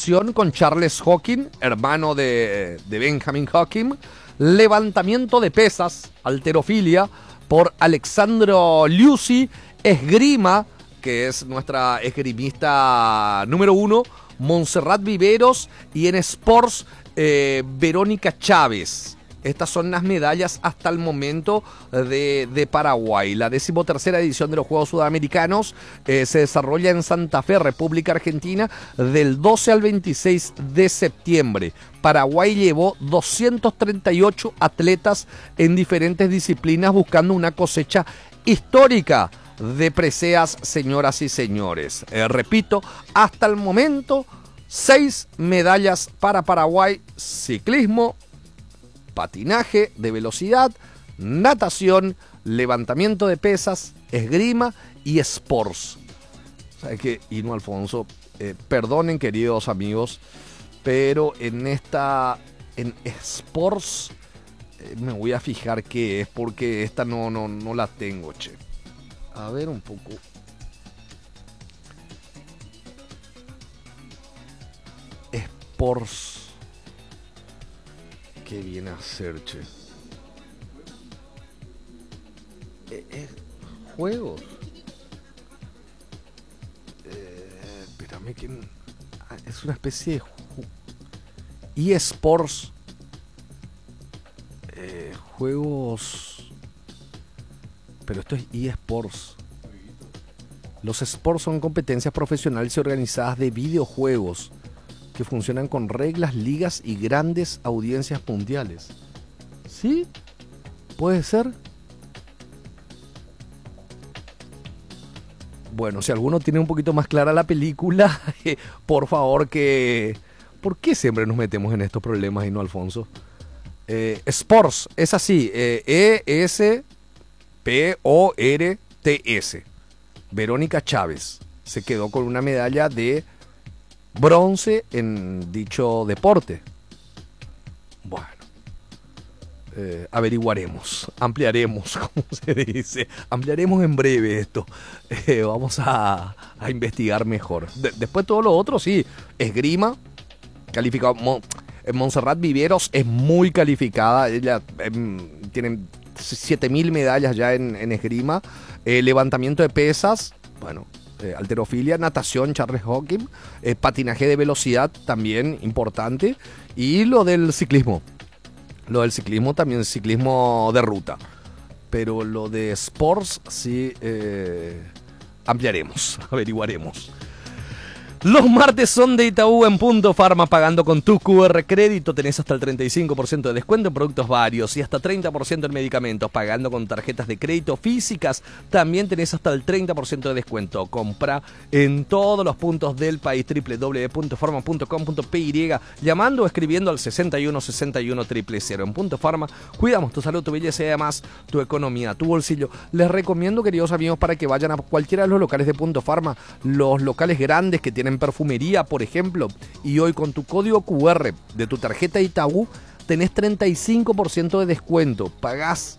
natación con Charles Hawking, hermano de Benjamin Hawking. Levantamiento de pesas, halterofilia, por Alexandro Liuzzi. Esgrima, que es nuestra esgrimista número 1, Montserrat Viveros. Y en Sports, Verónica Chávez. Estas son las medallas hasta el momento de Paraguay. La 13ª edición de los Juegos Sudamericanos se desarrolla en Santa Fe, República Argentina, del 12 al 26 de septiembre. Paraguay llevó 238 atletas en diferentes disciplinas buscando una cosecha histórica de preseas, señoras y señores. Repito, hasta el momento, 6 medallas para Paraguay: ciclismo, patinaje de velocidad, natación, levantamiento de pesas, esgrima y sports. ¿Sabes qué, Hino Alfonso? Perdonen, queridos amigos, pero en sports me voy a fijar qué es, porque esta no la tengo, che. A ver un poco. Sports. ¿Qué viene a hacer, che? ¿Juegos? Espérame que... es una especie de... eSports. Juegos... Pero esto es eSports. Los sports son competencias profesionales y organizadas de videojuegos que funcionan con reglas, ligas y grandes audiencias mundiales. ¿Sí? ¿Puede ser? Bueno, si alguno tiene un poquito más clara la película, por favor que... ¿Por qué siempre nos metemos en estos problemas y no, Alfonso? Sports, es así, ESPORTS. Verónica Chávez se quedó con una medalla de bronce en dicho deporte. Bueno, averiguaremos, ampliaremos, como se dice, ampliaremos en breve esto. Vamos a investigar mejor. Después todo lo otro, sí, esgrima, calificado. Montserrat Viveros es muy calificada, ella tiene 7.000 medallas ya en esgrima. Levantamiento de pesas, bueno, halterofilia, natación, Charles Hawking, patinaje de velocidad también importante, y lo del ciclismo. Lo del ciclismo también, ciclismo de ruta. Pero lo de sports sí ampliaremos, averiguaremos. Los martes son de Itaú en Punto Farma, pagando con tu QR crédito. Tenés hasta el 35% de descuento en productos varios y hasta 30% en medicamentos. Pagando con tarjetas de crédito físicas, también tenés hasta el 30% de descuento. Compra en todos los puntos del país. www.puntofarma.com.py, llamando o escribiendo al 61 61 000. En Punto Farma cuidamos tu salud, tu belleza y además tu economía, tu bolsillo. Les recomiendo, queridos amigos, para que vayan a cualquiera de los locales de Punto Farma, los locales grandes que tienen perfumería, por ejemplo, y hoy con tu código QR de tu tarjeta Itaú tenés 35% de descuento. Pagás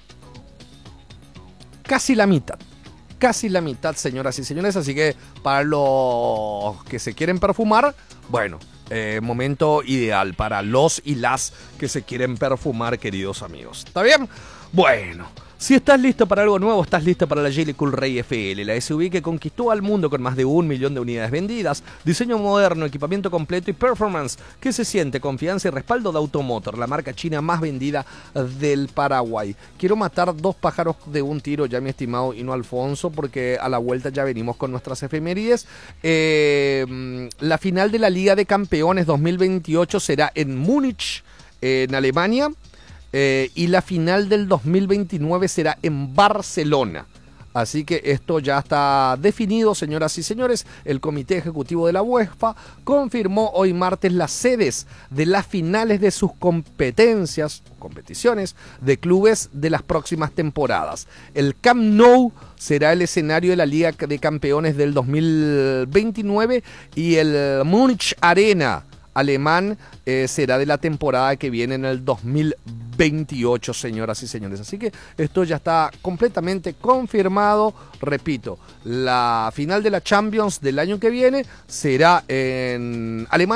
casi la mitad, señoras y señores. Así que para los que se quieren perfumar, bueno, momento ideal para los y las que se quieren perfumar, queridos amigos. ¿Está bien? Bueno, si estás listo para algo nuevo, estás listo para la Geely Cool Ray FL, la SUV que conquistó al mundo con más de 1 millón de unidades vendidas, diseño moderno, equipamiento completo y performance que se siente, confianza y respaldo de Automotor, la marca china más vendida del Paraguay. Quiero matar 2 pájaros de un tiro, ya mi estimado Hino Alfonso, porque a la vuelta ya venimos con nuestras efemérides. La final de la Liga de Campeones 2028 será en Múnich, en Alemania. Y la final del 2029 será en Barcelona. Así que esto ya está definido, señoras y señores. El Comité Ejecutivo de la UEFA confirmó hoy martes las sedes de las finales de sus competiciones de clubes de las próximas temporadas. El Camp Nou será el escenario de la Liga de Campeones del 2029 y el Múnich Arena alemán será de la temporada que viene en el 2028, señoras y señores. Así que esto ya está completamente confirmado. Repito, la final de la Champions del año que viene será en Alemania.